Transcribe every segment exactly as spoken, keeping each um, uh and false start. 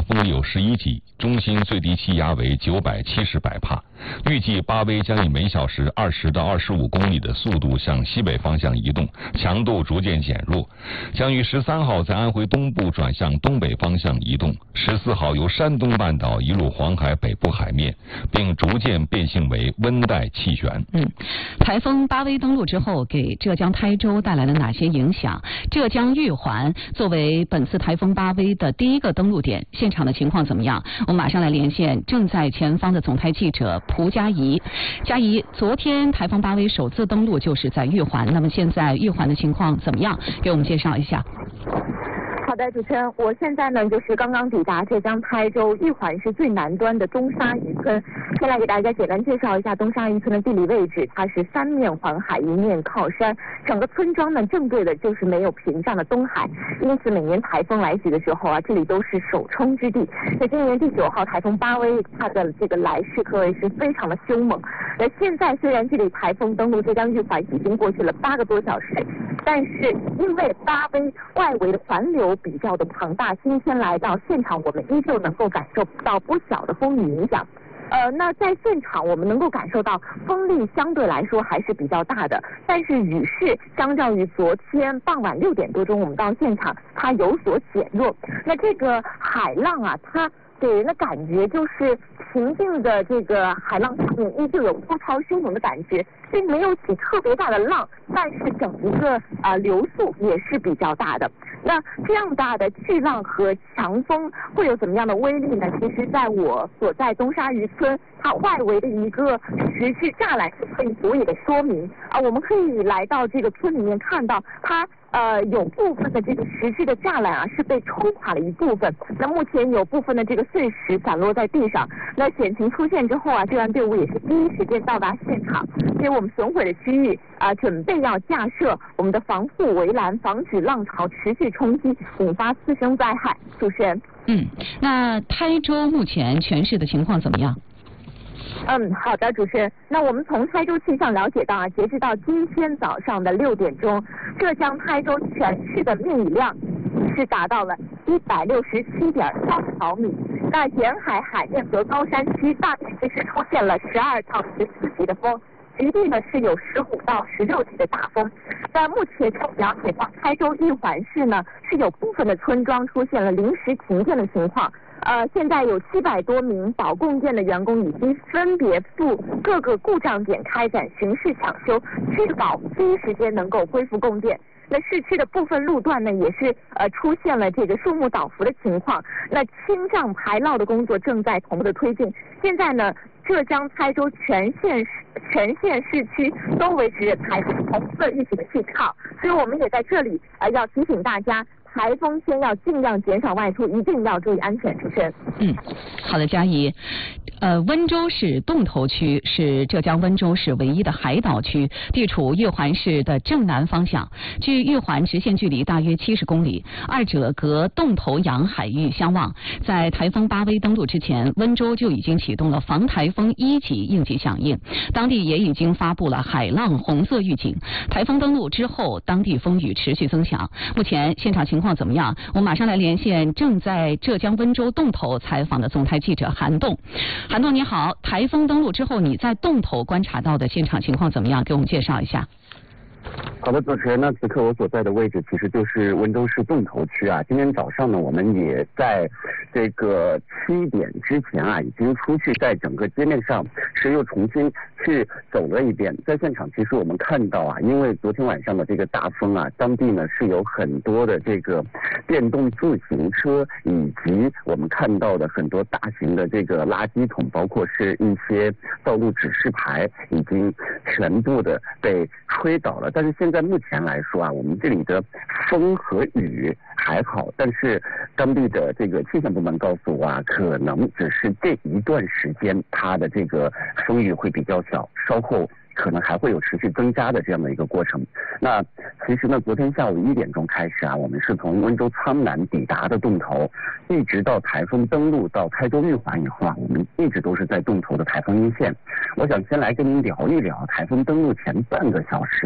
风力有十一级，中心最低气压为九百七十百帕。预计巴威将以每小时二十到二十五公里的速度向西北方向移动，强度逐渐减弱，将于十三号在安徽东部转向东北方向移动，十四号由山东半岛移入黄海北部海面，并逐渐变性为温带气旋。 嗯，台风巴威登陆之后，给浙江台州带来了哪些影响？浙江玉环作为本次台风巴威的第一个登陆点，现场的情况怎么样？我们马上来连线正在前方的总台记者蒲佳怡。佳怡，昨天台风巴威首次登陆就是在玉环，那么现在玉环的情况怎么样？给我们介绍一下。 好的，主持人，我现在呢就是刚刚抵达浙江台州玉环市最南端的东沙渔村，先来给大家简单介绍一下东沙渔村的地理位置。它是三面环海，一面靠山，整个村庄呢正对的就是没有屏障的东海，因此每年台风来袭的时候啊，这里都是首冲之地。那今年第九号台风巴威，它的这个来势可谓是非常的凶猛。那现在虽然这里台风登陆浙江玉环已经过去了八个多小时，但是因为巴威外围的环流比较的庞大，今天来到现场，我们依旧能够感受到不小的风雨影响。呃，那在现场我们能够感受到风力相对来说还是比较大的，但是雨势相较于昨天傍晚六点多钟我们到现场，它有所减弱。那这个海浪啊，它给人的感觉就是平静的这个海浪上面依旧有波涛汹涌的感觉，并没有起特别大的浪，但是整一个啊、呃、流速也是比较大的。那这样大的巨浪和强风会有怎么样的威力呢？其实在我所在东沙渔村，它外围的一个石质栅栏是可以足以的说明啊，我们可以来到这个村里面看到它。呃，有部分的这个石质的栅栏啊是被冲垮了一部分，那目前有部分的这个碎石散落在地上。那险情出现之后啊，救援队伍也是第一时间到达现场，给我们损毁的区域啊、呃、准备要架设我们的防护围栏，防止浪潮持续冲击，引发次生灾害。主持人， 嗯，那台州目前全市的情况怎么样？ 嗯，好的，主持人。那我们从台州气象了解到啊，截止到今天早上的六点钟，浙江台州全市的密雨量是达到了一百六十七点三毫米。那沿海海面和高山区大面积是出现了十二到十四级的风，局地呢是有十五到十六级的大风。在目前就了解到，台州玉环市呢是有部分的村庄出现了临时停电的情况。呃，现在有七百多名保供电的员工已经分别赴各个故障点开展巡视抢修，确保第一时间能够恢复供电。那市区的部分路段呢，也是呃出现了这个树木倒伏的情况。那清障排涝的工作正在同步的推进。现在呢，浙江台州全县全县市区都维持着台风红色预警的信号，所以我们也在这里呃要提醒大家。台风天要尽量减少外出，一定要注意安全。主持人， 嗯，好的，佳怡。呃，温州市洞头区是浙江温州市唯一的海岛区，地处玉环市的正南方向，距玉环直线距离大约七十公里，二者隔洞头洋海域相望。在台风巴威登陆之前，温州就已经启动了防台风一级应急响应，当地也已经发布了海浪红色预警。台风登陆之后，当地风雨持续增强。目前现场情况怎么样？我马上来连线正在浙江温州洞头采访的总台记者韩栋。韩栋你好，台风登陆之后，你在洞头观察到的现场情况怎么样？给我们介绍一下。 好的，主持人，那此刻我所在的位置其实就是温州市洞头区啊。今天早上呢，我们也在这个七点之前啊，已经出去在整个街面上是又重新去走了一遍。在现场，其实我们看到啊，因为昨天晚上的这个大风啊，当地呢是有很多的这个电动自行车，以及我们看到的很多大型的这个垃圾桶，包括是一些道路指示牌，已经全部的被吹倒了。但是现在目前来说啊，我们这里的风和雨还好，但是当地的这个气象部门告诉我啊，可能只是这一段时间它的这个风雨会比较小，稍后可能还会有持续增加的这样的一个过程。那其实呢，昨天下午一点钟开始啊，我们是从温州苍南抵达的洞头，一直到台风登陆到台州玉环以后啊，我们一直都是在洞头的台风一线。我想先来跟您聊一聊台风登陆前半个小时，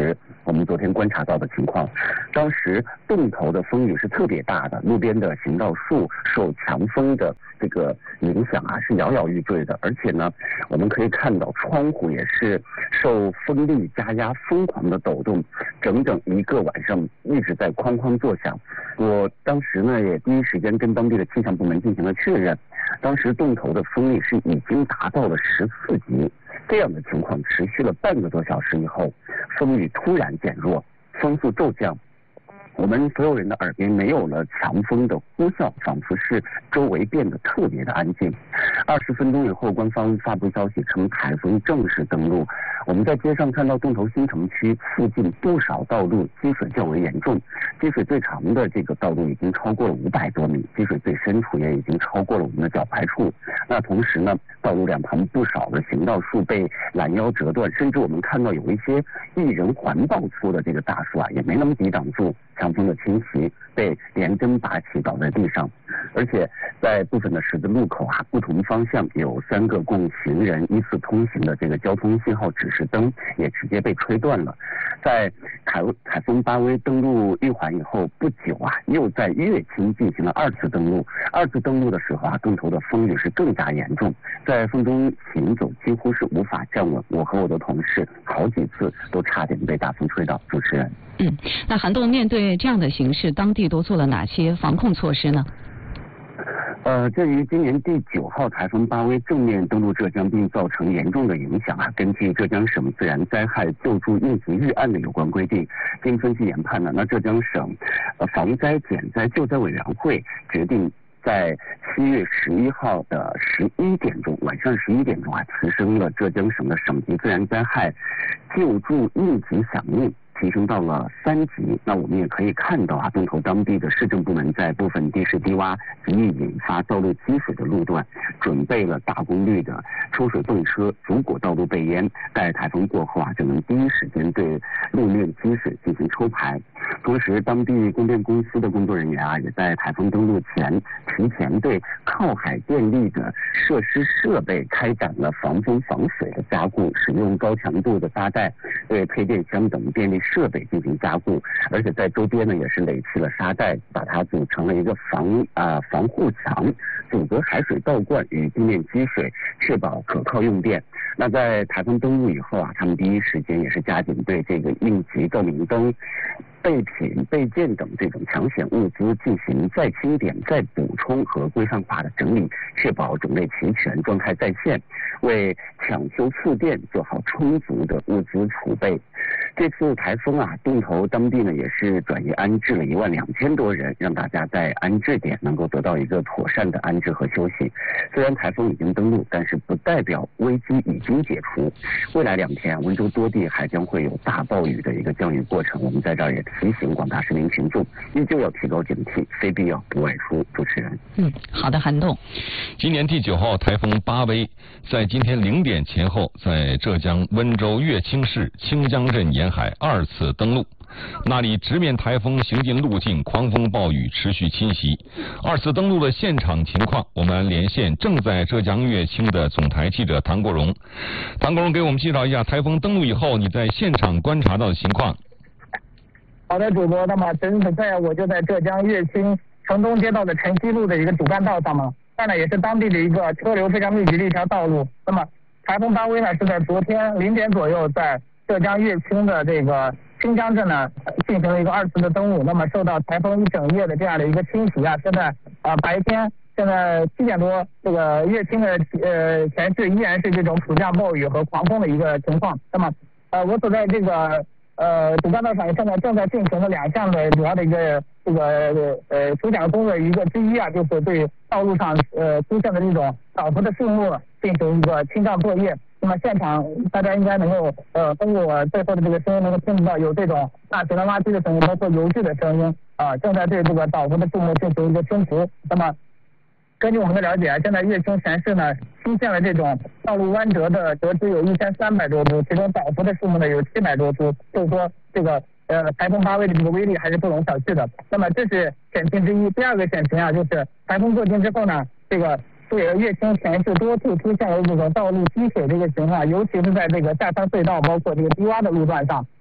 我们昨天观察到的情况。当时洞头的风雨是特别大的，路边的行道树受强风的这个影响啊是摇摇欲坠的，而且呢我们可以看到窗户也是受风力加压疯狂的抖动，整整一个晚上一直在哐哐作响。我当时呢也第一时间跟当地的气象部门进行了确认，当时洞头的风力是已经达到了十四级，这样的情况持续了半个多小时以后，风雨突然减弱，风速骤降，我们所有人的耳边没有了强风的呼啸，仿佛是周围变得特别的安静。二十分钟以后，官方发布消息称台风正式登陆。我们在街上看到洞头新城区附近不少道路积水较为严重，积水最长的这个道路已经超过了五百多米，积水最深处也已经超过了我们的脚踝处。那同时呢，道路两旁不少的行道树被拦腰折断，甚至我们看到有一些一人环抱粗的这个大树啊，也没能抵挡住强风的侵袭，被连根拔起倒在地上。而且在部分的十字路口啊，不同方向有三个供行人依次通行的这个交通信号指示灯也直接被吹断了。在台台风巴威登陆玉环以后不久啊，又在乐清进行了二次登陆。二次登陆的时候啊，洞头的风雨是更加严重，在风中行走几乎是无法站稳，我和我的同事好几次都差点被大风吹倒。主持人， 嗯，那韩栋面对这样的形势，当地都做了哪些防控措施呢？ 呃，鉴于今年第九号台风巴威正面登陆浙江并造成严重的影响啊，根据浙江省自然灾害救助应急预案的有关规定，经分析研判呢，那浙江省呃防灾减灾救灾委员会决定在七月十一号的十一点钟，晚上十一点钟啊，提升了浙江省的省级自然灾害救助应急响应，提升到了三级。那我们也可以看到啊，洞头当地的市政部门在部分地势低洼极易引发道路积水的路段，准备了大功率的抽水泵车，如果道路被淹，待台风过后啊，就能第一时间对路面积水进行抽排。同时，当地供电公司的工作人员啊，也在台风登陆前提前对靠海电力的设施设备开展了防风防水的加固，使用高强度的搭带对配电箱等电力设备进行加固，而且在周边呢也是垒砌了沙袋，把它组成了一个防啊、呃、防护墙，阻隔海水倒灌与地面积水，确保可靠用电。那在台风登陆以后啊，他们第一时间也是加紧对这个应急照明灯、备品、备件等这种抢险物资进行再清点、再补充和规范化的整理，确保种类齐全、状态在线，为抢修复电做好充足的物资储备。这次台风啊，洞头当地呢也是转移安置了一万两千多人，让大家在安置点能够得到一个妥善的安置和休息。虽然台风已经登陆，但是不代表危机已经解除。未来两天，温州多地还将会有大暴雨的一个降雨过程。我们在这儿也提醒广大市民群众，依旧要提高警惕，非必要不外出。主持人， 嗯，好的，韩栋。 今年第九号台风巴威在今天零点前后，在浙江温州乐清市清江镇沿海二次登陆。那里直面台风行进路径，狂风暴雨持续侵袭。二次登陆的现场情况，我们连线正在浙江乐清的总台记者唐国荣。唐国荣给我们介绍一下台风登陆以后你在现场观察到的情况。 好的，主播，那么现在我就在浙江乐清城东街道的晨曦路的一个主干道上嘛，这呢也是当地的一个车流非常密集的一条道路。那么台风巴威呢是在昨天零点左右在浙江乐清的这个清江镇呢进行了一个二次的登陆，那么受到台风一整夜的这样的一个侵袭啊，现在啊、呃、白天现在七点多，这个乐清的呃全市依然是这种普降暴雨和狂风的一个情况。那么呃我所在这个呃主干道上现在正在进行的两项的主要的一个这个呃主讲工作一个之一啊，就是对道路上呃出现的这种倒伏的树木进行一个清障作业。那么现场大家应该能够呃通过我最后的这个声音能够听得到有这种大型的垃圾的声音，包括油质的声音啊，正在对这个倒伏的树木进行一个清除。那么根据我们的了解，现在乐清全市呢出现了这种道路弯折的折枝有一千三百多株，其中倒伏的树木呢有七百多株，就是说这个呃台风巴威的这个威力还是不容小觑的。那么这是险情之一。第二个险情啊，就是台风过境之后呢，这个对乐清全市多处出现了这种道路积水的一个情况，尤其是在这个下山隧道包括这个低洼的路段上。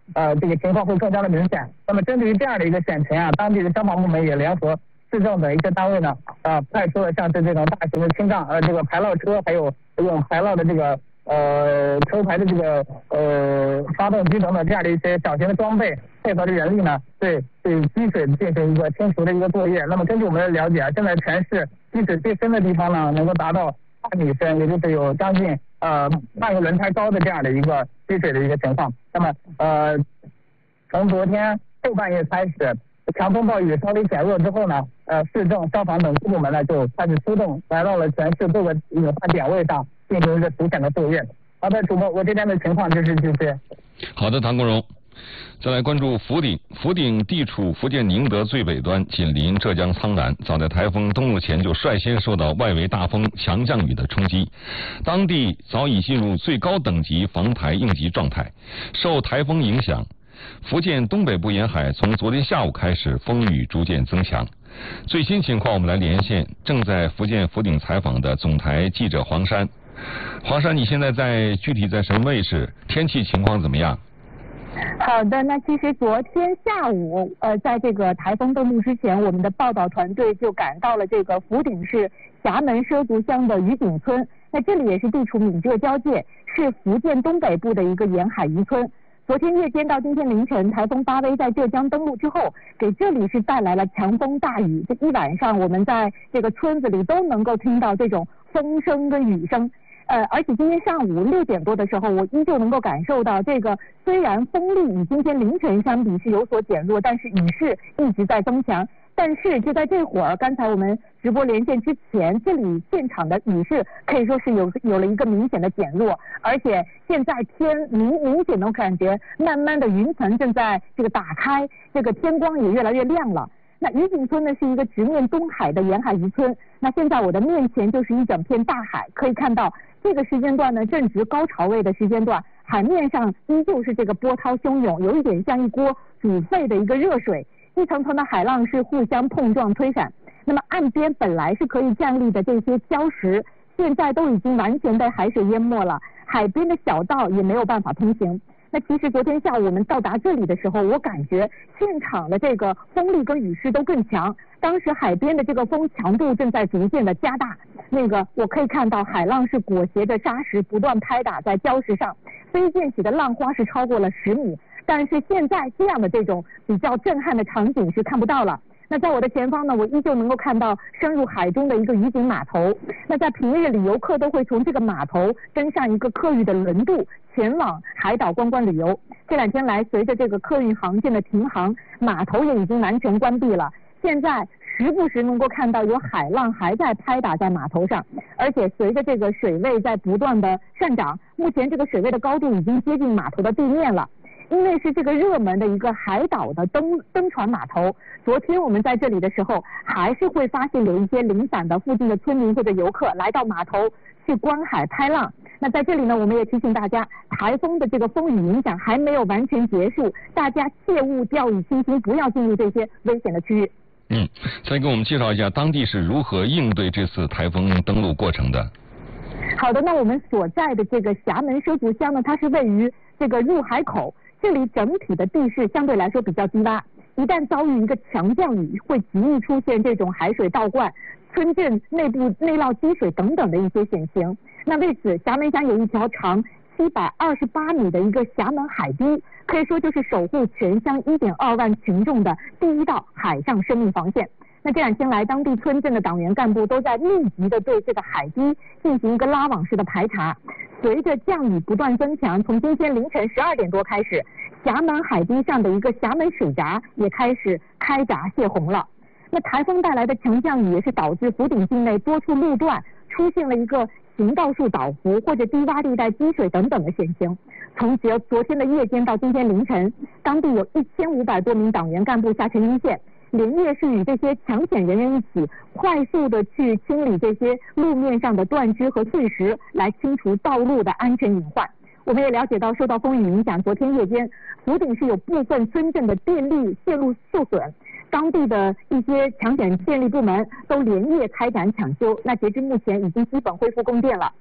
呃这个情况会更加的明显。那么针对于这样的一个险情啊，当地的消防部门也联合市政的一些单位呢，呃派出了像是这种大型的清障呃这个排涝车，还有用排涝的这个呃抽排的这个呃发动机等等这样的一些小型的装备，配合着人力呢，对对积水进行一个清除的一个作业。那么根据我们的了解啊，现在全市积水最深的地方呢，能够达到半米深，也就是有将近呃半个轮胎高的这样的一个积水的一个情况。那么呃从昨天后半夜开始，强风暴雨稍微减弱之后呢，呃市政、消防等部门呢就开始出动，来到了全市各个隐患点位上进行一个除险的作业。好的，主播，我这边的情况就是这些。 好的，唐国荣。再来关注福鼎，福鼎地处福建宁德最北端，紧邻浙江苍南。早在台风登陆前就率先受到外围大风、强降雨的冲击，当地早已进入最高等级防台应急状态。受台风影响，福建东北部沿海从昨天下午开始风雨逐渐增强。最新情况，我们来连线正在福建福鼎采访的总台记者黄山。黄山，你现在在具体在什么位置？天气情况怎么样？ 好的，那其实昨天下午，呃，在这个台风登陆之前，我们的报道团队就赶到了这个福鼎市厦门畲族乡的渔景村。那这里也是地处闽浙交界，是福建东北部的一个沿海渔村。昨天夜间到今天凌晨，台风巴威在浙江登陆之后，给这里是带来了强风大雨。这一晚上，我们在这个村子里都能够听到这种风声跟雨声。呃，而且今天上午六点多的时候，我依旧能够感受到这个，虽然风力与今天凌晨相比是有所减弱，但是雨势一直在增强。但是就在这会儿，刚才我们直播连线之前，这里现场的雨势可以说是有有了一个明显的减弱，而且现在天明明显能感觉慢慢的云层正在这个打开，这个天光也越来越亮了。那渔景村呢是一个直面东海的沿海渔村，那现在我的面前就是一整片大海，可以看到这个时间段呢正值高潮位的时间段，海面上依旧是这个波涛汹涌，有一点像一锅煮沸的一个热水，一层层的海浪是互相碰撞推闪。那么岸边本来是可以站立的这些礁石，现在都已经完全被海水淹没了，海边的小道也没有办法通行。那其实昨天下午我们到达这里的时候，我感觉现场的这个风力跟雨势都更强，当时海边的这个风强度正在逐渐的加大，那个我可以看到海浪是裹挟着沙石不断拍打在礁石上，飞溅起的浪花是超过了十米，但是现在这样的这种比较震撼的场景是看不到了。那在我的前方呢，我依旧能够看到深入海中的一个渔景码头。那在平日里，游客都会从这个码头登上一个客运的轮渡，前往海岛观光旅游。这两天来，随着这个客运航线的停航，码头也已经完全关闭了。现在时不时能够看到有海浪还在拍打在码头上，而且随着这个水位在不断的上涨，目前这个水位的高度已经接近码头的地面了。因为是这个热门的一个海岛的登登船码头，昨天我们在这里的时候，还是会发现有一些零散的附近的村民或者游客来到码头去观海拍浪。那在这里呢，我们也提醒大家，台风的这个风雨影响还没有完全结束，大家切勿掉以轻心，不要进入这些危险的区域。 嗯，再给我们介绍一下当地是如何应对这次台风登陆过程的。 好的，那我们所在的这个厦门畲族乡呢，它是位于这个入海口。这里整体的地势相对来说比较低洼，一旦遭遇一个强降雨，会极易出现这种海水倒灌、村镇内部内涝积水等等的一些险情。那为此，厦门乡有一条长七百二十八米的一个厦门海堤，可以说就是守护全乡一点二万群众的第一道海上生命防线。那这两天来，当地村镇的党员干部都在密集的对这个海堤进行一个拉网式的排查。随着降雨不断增强，从今天凌晨十二点多开始，厦门海堤上的一个厦门水闸也开始开闸泄洪了。那台风带来的强降雨也是导致福鼎境内多处路段出现了一个行道树倒伏或者低洼地带积水等等的险情。从昨昨天的夜间到今天凌晨，当地有一千五百多名党员干部下沉一线，连夜是与这些抢险人员一起，快速的去清理这些路面上的断枝和碎石，来清除道路的安全隐患。我们也了解到，受到风雨影响，昨天夜间福鼎是有部分村镇的电力线路受损，当地的一些抢险电力部门都连夜开展抢修，那截至目前已经基本恢复供电了。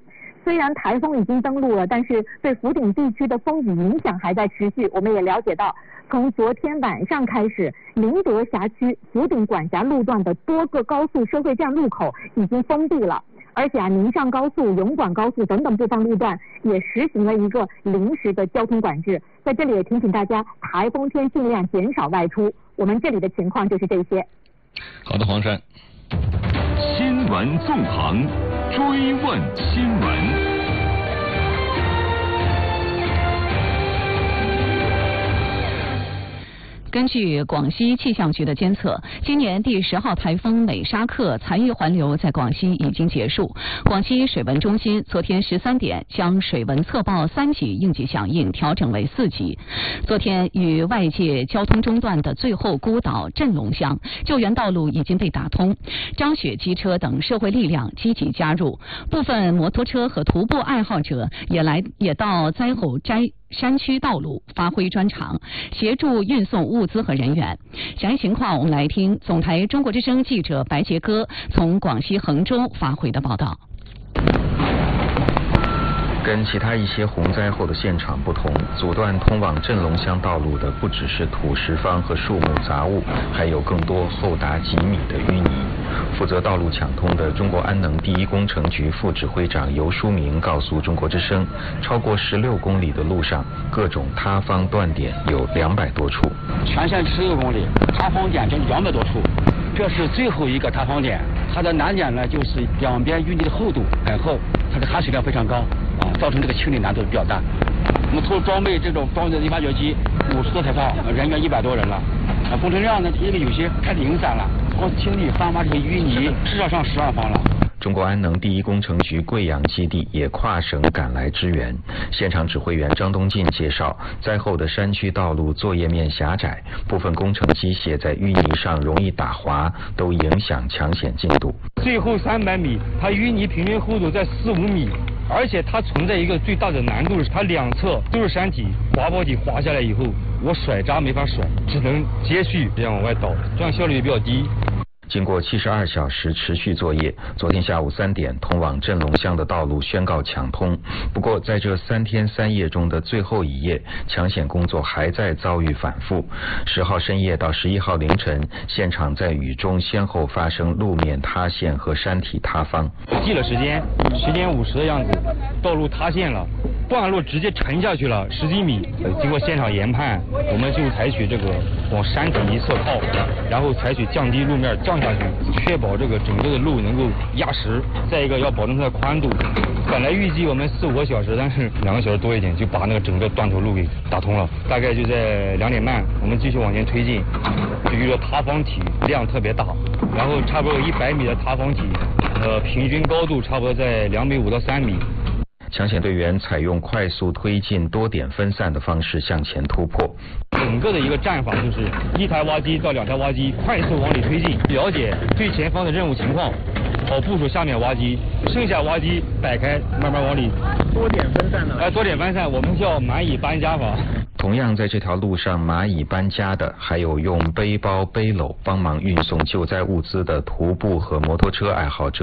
虽然台风已经登陆了，但是对福鼎地区的风雨影响还在持续。我们也了解到，从昨天晚上开始，宁德辖区福鼎管辖路段的多个高速收费站路口已经封闭了。而且啊，宁上高速、永广高速等等部分路段也实行了一个临时的交通管制。在这里也提醒大家，台风天尽量减少外出。我们这里的情况就是这些。 好的，黄山。 新闻纵横，追问新闻。 根据广西气象局的监测，今年第十号台风美沙克残余环流在广西已经结束。广西水文中心昨天十三点将水文测报三级应急响应调整为四级。昨天与外界交通中断的最后孤岛镇龙乡救援道路已经被打通，张雪机车等社会力量积极加入，部分摩托车和徒步爱好者也来也到灾后摘山区道路发挥专长，协助运送物资和人员。详细情况我们来听总台中国之声记者白杰哥从广西衡州发回的报道。 跟其他一些洪灾后的现场不同，阻断通往镇龙乡道路的不只是土石方和树木杂物，还有更多厚达几米的淤泥。负责道路抢通的中国安能第一工程局副指挥长尤书明告诉中国之声，超过十六公里的路上，各种塌方断点有两百多处。 全线十六公里，塌方点就两百多处。这是最后一个塌方点，它的难点呢就是两边淤泥的厚度很厚，它的含水量非常高啊，造成这个清理难度比较大。我们除装备这种装备的挖掘机五十多台炮，人员一百多人了。啊，工程量呢，因为有些太零散了，光清理翻挖这些淤泥，至少上十万方了。 中国安能第一工程局贵阳基地也跨省赶来支援。现场指挥员张东进介绍，灾后的山区道路作业面狭窄，部分工程机械在淤泥上容易打滑，都影响抢险进度。 最后三百米，它淤泥平均厚度在四五米，而且它存在一个最大的难度是，它两侧都是山体，滑坡体滑下来以后，我甩渣没法甩，只能接续这样往外倒，这样效率也比较低。 经过七十二小时持续作业，昨天下午三点，通往镇龙乡的道路宣告抢通。不过，在这三天三夜中的最后一夜，抢险工作还在遭遇反复。十号深夜到十一号凌晨，现场在雨中先后发生路面塌陷和山体塌方。 记了时间，十点五十的样子，道路塌陷了，段落直接沉下去了十几米。经过现场研判，我们就采取这个往山体一侧靠，然后采取降低路面降下去，确保这个整个的路能够压实。再一个要保证它的宽度，本来预计我们四五个小时，但是两个小时多一点就把那个整个断头路给打通了。大概就在两点半，我们继续往前推进，就遇到塌方体量特别大，然后差不多有一百米的塌方体，呃，平均高度差不多在两米五到三米。 抢险队员采用快速推进、多点分散的方式向前突破。 整个的一个战法就是一台挖机到两台挖机，快速往里推进，了解最前方的任务情况，好部署下面挖机，剩下挖机摆开，慢慢往里。 多点分散的。 哎，多点分散，我们叫蚂蚁搬家法。 同样在这条路上蚂蚁搬家的，还有用背包、背篓帮忙运送救灾物资的徒步和摩托车爱好者。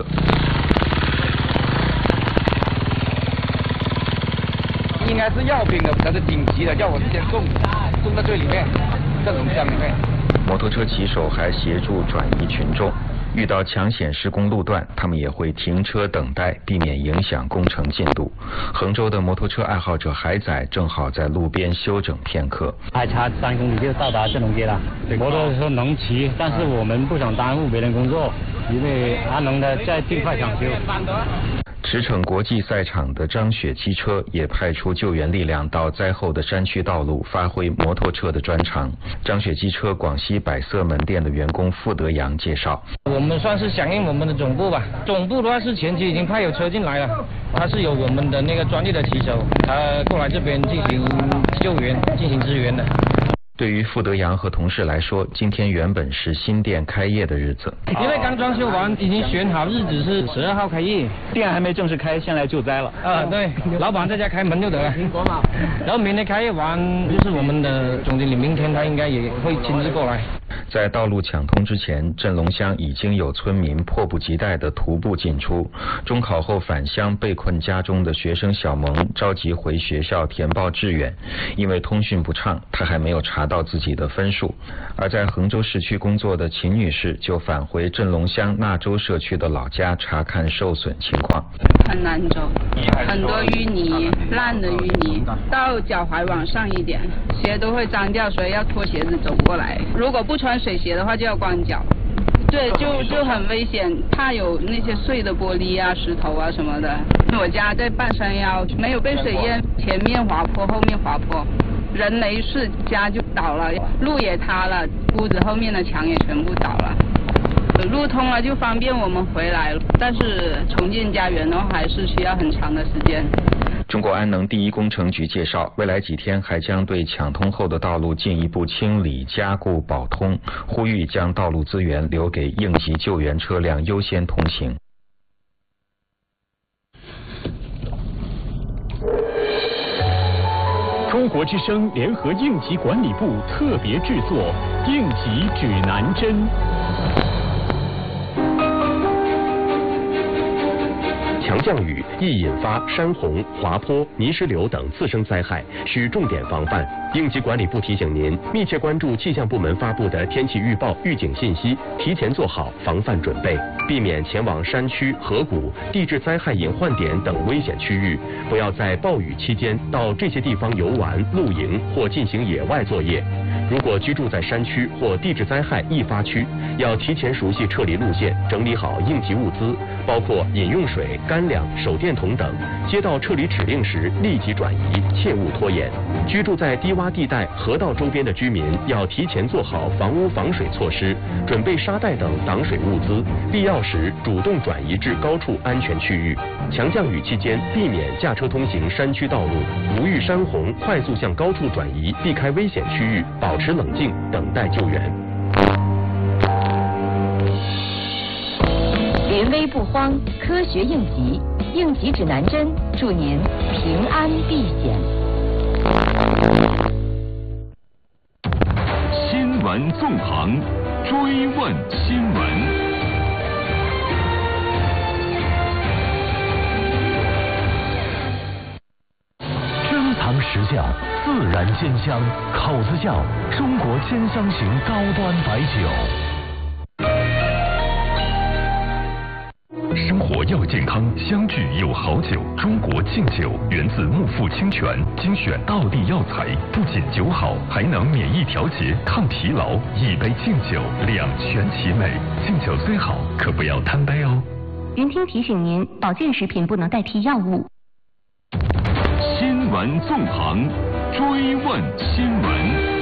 应该是药品的，它是紧急的，叫我们先送，送到这里面，镇龙乡里面。 摩托车骑手还协助转移群众，遇到抢险施工路段，他们也会停车等待，避免影响工程进度。衡州的摩托车爱好者海仔正好在路边休整片刻。 还差三公里就到达镇龙街了。摩托车能骑，但是我们不想耽误别人工作，因为安能的在尽快抢修。 驰骋国际赛场的张雪机车也派出救援力量到灾后的山区道路，发挥摩托车的专长。张雪机车广西百色门店的员工傅德阳介绍： 我们算是响应我们的总部吧，总部的话是前期已经派有车进来了，他是有我们的那个专业的骑手，他过来这边进行救援、进行支援的。 对于傅德阳和同事来说，今天原本是新店开业的日子。 因为刚装修完，已经选好日子是十二号开业， 店还没正式开，先来救灾了。 啊，对，老板在家开门就得了。然后明天开业完，就是我们的总经理，明天他应该也会亲自过来。 在道路抢通之前，镇龙乡已经有村民迫不及待地徒步进出。中考后返乡被困家中的学生小萌着急回学校填报志愿，因为通讯不畅，他还没有查到自己的分数。而在衡州市区工作的秦女士就返回镇龙乡纳州社区的老家查看受损情况。 很难走，很多淤泥，烂的淤泥，到脚踝往上一点，鞋都会脏掉，所以要脱鞋子走过来。如果不穿水鞋的话，就要光脚。对，就就很危险，怕有那些碎的玻璃啊、石头啊什么的。我家在半山腰，没有被水淹，前面滑坡，后面滑坡，人没事，家就倒了，路也塌了，屋子后面的墙也全部倒了。路通了就方便我们回来了，但是重建家园的话还是需要很长的时间。 中国安能第一工程局介绍，未来几天还将对抢通后的道路进一步清理、加固、保通，呼吁将道路资源留给应急救援车辆优先通行。 中国之声联合应急管理部特别制作《应急指南针》。强降雨易引发山洪、滑坡、泥石流等次生灾害，需重点防范。应急管理部提醒您，密切关注气象部门发布的天气预报、预警信息，提前做好防范准备，避免前往山区、河谷、地质灾害隐患点等危险区域。不要在暴雨期间到这些地方游玩、露营或进行野外作业。如果居住在山区或地质灾害易发区，要提前熟悉撤离路线，整理好应急物资，包括饮用水、干粮、手电筒等。接到撤离指令时立即转移，切勿拖延。居住在低洼地带、河道周边的居民要提前做好房屋防水措施，准备沙袋等挡水物资，必要时主动转移至高处安全区域。强降雨期间，避免驾车通行山区道路，如遇山洪，快速向高处转移，避开危险区域，保持冷静，等待救援。 临危不慌，科学应急，应急指南针，祝您平安避险。 新闻纵横，追问新闻。 珍藏实窖，自然鲜香，口子窖，中国鲜香型高端白酒。 生活要健康，相聚有好酒。中国劲酒源自木富清泉，精选道地药材，不仅酒好，还能免疫调节、抗疲劳。一杯劲酒，两全其美。劲酒虽好，可不要贪杯哦。 云听提醒您，保健食品不能代替药物。 新闻纵横，追问新闻。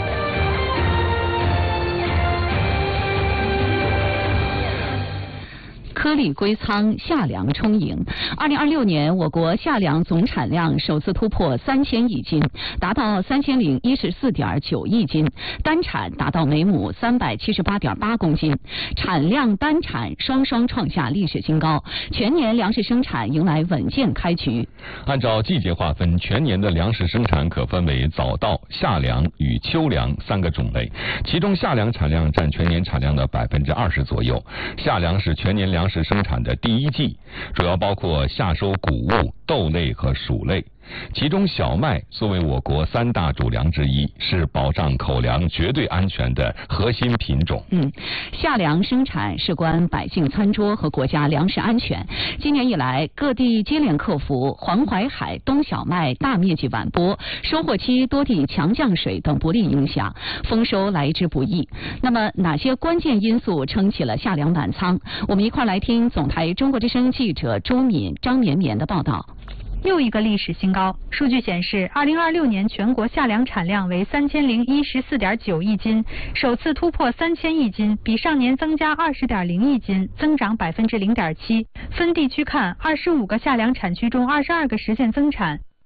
颗粒归仓，夏粮充盈。二零二六年，我国夏粮总产量首次突破三千亿斤，达到三千零一十四点九亿斤，单产达到每亩三百七十八点八公斤，产量单产双双创下历史新高，全年粮食生产迎来稳健开局。 按照季节划分，全年的粮食生产可分为早稻、夏粮与秋粮三个种类，其中夏粮产量占全年产量的百分之二十左右。夏粮是全年粮食是生产的第一季，主要包括夏收谷物、豆类和薯类。其中小麦作为我国三大主粮之一，是保障口粮绝对安全的核心品种。 嗯，夏粮生产事关百姓餐桌和国家粮食安全。今年以来，各地接连克服黄淮海冬小麦大面积晚播、收获期多地强降水等不利影响，丰收来之不易。那么，哪些关键因素撑起了夏粮满仓？我们一块来听总台中国之声记者周敏、张绵绵的报道。 又一个历史新高。数据显示，二零二六年全国夏粮产量为三千零一十四点九亿斤，首次突破三千亿斤，比上年增加二十点零亿斤，增长百分之零点七。分地区看，二十五个夏粮产区中，二十二个实现增产。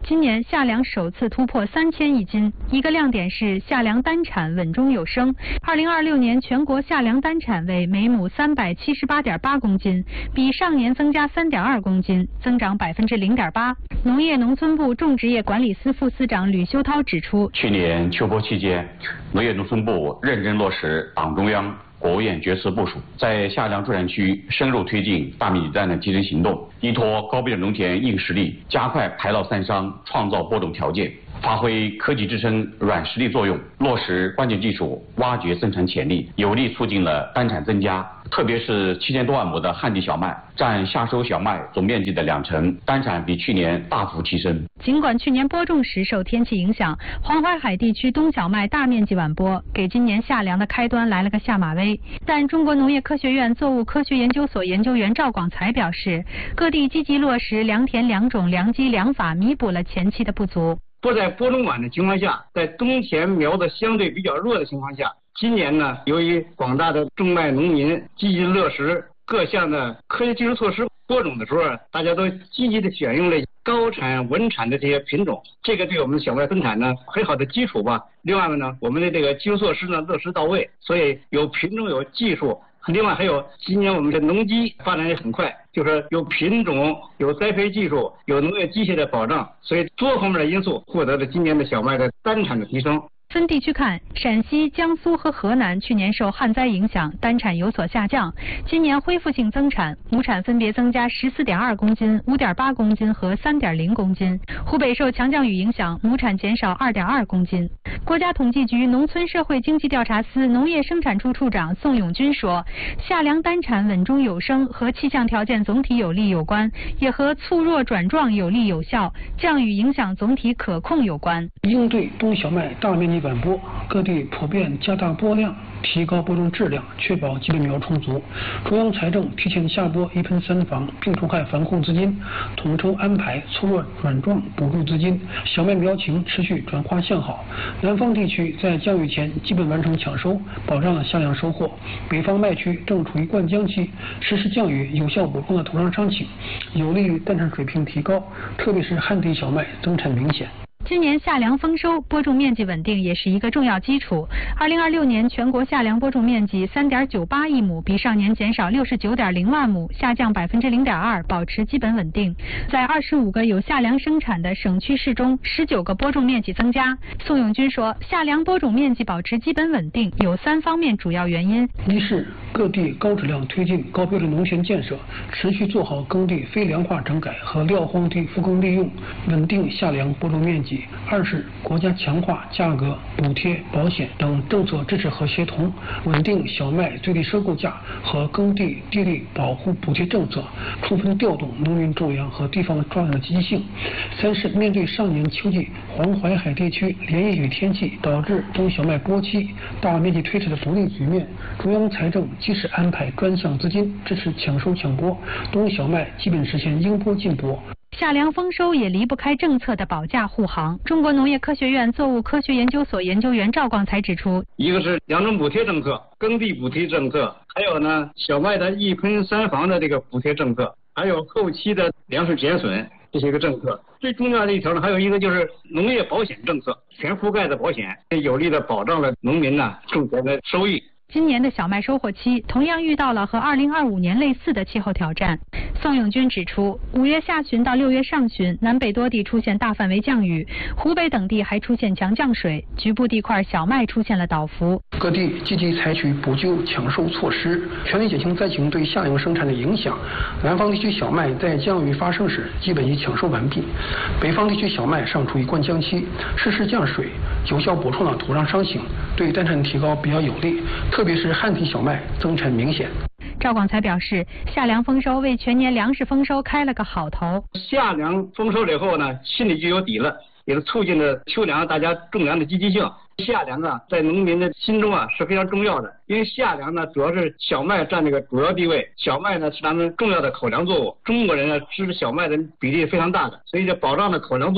今年夏粮首次突破三千亿斤，一个亮点是夏粮单产稳中有升。二零二六年全国夏粮单产为每亩三百七十八点八公斤，比上年增加三点二公斤，增长百分之零点八。农业农村部种植业管理司副司长吕修涛指出， 去年秋播期间，农业农村部认真落实党中央、国务院决策部署，在夏粮助产区深入推进大面积单的集成行动，依托高标准农田硬实力，加快排涝散伤，创造播种条件，发挥科技支撑软实力作用，落实关键技术，挖掘增产潜力，有力促进了单产增加。特别是七千多万亩的旱地小麦，占夏收小麦总面积的两成，单产比去年大幅提升。 尽管去年播种时受天气影响，黄淮海地区冬小麦大面积晚播，给今年夏粮的开端来了个下马威。但中国农业科学院作物科学研究所研究员赵广才表示，各地积极落实良田良种良机良法，弥补了前期的不足。 不在播种晚的情况下，在冬田苗子相对比较弱的情况下，今年呢，由于广大的种麦农民积极落实各项的科学技术措施，播种的时候，大家都积极的选用了高产稳产的这些品种，这个对我们小麦增产呢很好的基础吧。另外呢，我们的这个技术措施呢落实到位，所以有品种有技术。另外还有，今年我们的农机发展也很快，就是有品种、有栽培技术、有农业机械的保障，所以多方面的因素获得了今年的小麦的单产的提升。 分地区看，陕西、江苏和河南去年受旱灾影响，单产有所下降，今年恢复性增产，亩产分别增加十四点二公斤、五点八公斤和三点零公斤。湖北受强降雨影响，亩产减少二点二公斤。国家统计局农村社会经济调查司农业生产处处长宋永军说，夏粮单产稳中有升和气象条件总体有利有关，也和促弱转壮有力有效，降雨影响总体可控有关。 应对冬小麦大面积晚播，各地普遍加大播量，提高播种质量，确保基本苗充足。中央财政提前下拨一喷三防病虫害防控资金，统筹安排促弱转壮补助资金，小麦苗情持续转化向好。南方地区在降雨前基本完成抢收，保障了夏粮收获。北方麦区正处于灌浆期，实施降雨有效补充了土壤伤情，有利于单产水平提高，特别是旱地小麦增产明显。 今年夏粮丰收，播种面积稳定也是一个重要基础。二零二六年全国夏粮播种面积三点九八亿亩，比上年减少六十九点零万亩，下降百分之零点二，保持基本稳定。在二十五个有夏粮生产的省区市中，十九个播种面积增加。宋永军说，夏粮播种面积保持基本稳定有三方面主要原因： 一是各地高质量推进高标准农田建设，持续做好耕地非粮化整改和撂荒地复耕利用，稳定夏粮播种面积。二是国家强化价格、补贴、保险等政策支持和协同，稳定小麦最低收购价和耕地地力保护补贴政策，充分调动农民种粮和地方抓养的积极性。三是面对上年秋季黄淮海地区连夜雨天气导致冬小麦播期大面积推迟的不利局面，中央财政及时安排专项资金支持抢收抢播，冬小麦基本实现应播尽播。 夏粮丰收也离不开政策的保驾护航。中国农业科学院作物科学研究所研究员赵广才指出， 一个是粮种补贴政策、耕地补贴政策，还有呢小麦的一喷三防的这个补贴政策，还有后期的粮食减损这些个政策。最重要的一条呢，还有一个就是农业保险政策，全覆盖的保险，有力的保障了农民呢种田的收益。 今年的小麦收获期同样遇到了和二零二五年类似的气候挑战。宋永军指出，五月下旬到六月上旬，南北多地出现大范围降雨，湖北等地还出现强降水，局部地块小麦出现了倒伏。 各地积极采取补救抢收措施，全力减轻灾情对夏粮生产的影响。南方地区小麦在降雨发生时基本已抢收完毕，北方地区小麦尚处于灌浆期，适时降水，有效补充了土壤伤情，对单产提高比较有利，特别是旱地小麦增产明显。 赵广才表示，夏粮丰收为全年粮食丰收开了个好头。 夏粮丰收了以后呢，心里就有底了，也是促进了秋粮大家种粮的积极性。夏粮啊，在农民的心中啊是非常重要的，因为夏粮呢主要是小麦占这个主要地位，小麦呢是咱们重要的口粮作物，中国人呢吃小麦的比例非常大的，所以就保障了口粮作物。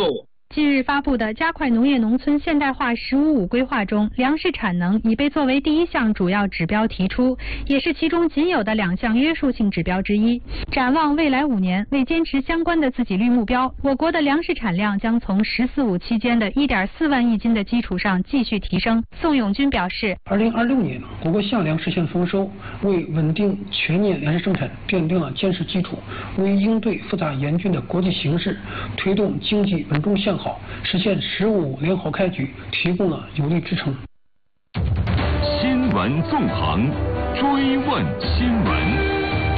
近日发布的加快农业农村现代化“十五五”规划中，粮食产能已被作为第一项主要指标提出，也是其中仅有的两项约束性指标之一。展望未来五年，为坚持相关的自给率目标，我国的粮食产量将从“十四五”期间的一点四万亿斤的基础上继续提升。宋永军表示， 二零二六年我国夏粮实现丰收，为稳定全年粮食生产奠定了坚实基础，为应对复杂严峻的国际形势，推动经济稳中向好，实现“十五”良好开局提供了有力支撑。 新闻纵横，追问新闻。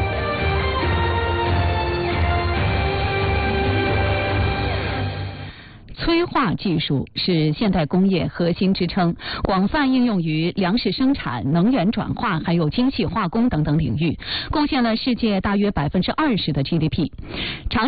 催化技术是现代工业核心支撑，广泛应用于粮食生产、能源转化，还有精细化工等等领域，贡献了世界大约百分之二十的 G D P。长